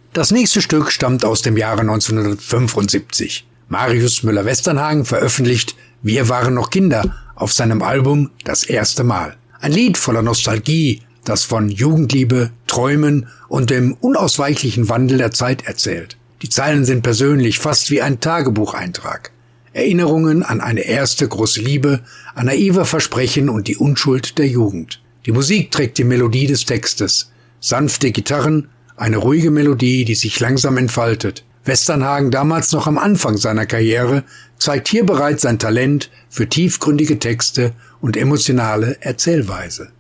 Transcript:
Das nächste Stück stammt aus dem Jahre 1975. Marius Müller-Westernhagen veröffentlicht Wir waren noch Kinder auf seinem Album Das erste Mal. Ein Lied voller Nostalgie, das von Jugendliebe, Träumen und dem unausweichlichen Wandel der Zeit erzählt. Die Zeilen sind persönlich, fast wie ein Tagebucheintrag. Erinnerungen an eine erste große Liebe, an naive Versprechen und die Unschuld der Jugend. Die Musik trägt die Melodie des Textes. Sanfte Gitarren, eine ruhige Melodie, die sich langsam entfaltet. Westernhagen, damals noch am Anfang seiner Karriere, zeigt hier bereits sein Talent für tiefgründige Texte und emotionale Erzählweise.